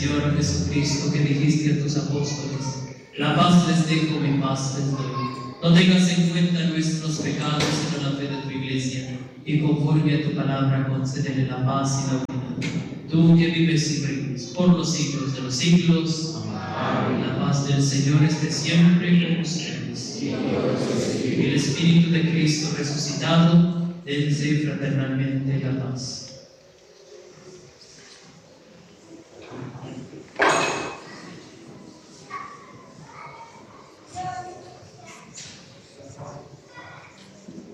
Señor Jesucristo, que dijiste a tus apóstoles: la paz les dejo, mi paz les doy. No tengas en cuenta nuestros pecados, sino la fe de tu Iglesia, y conforme a tu palabra concédele la paz y la unidad. Tú que vives y reinas por los siglos de los siglos. Amén. La paz del Señor esté siempre con ustedes. Y el Espíritu de Cristo resucitado, dense fraternalmente la paz.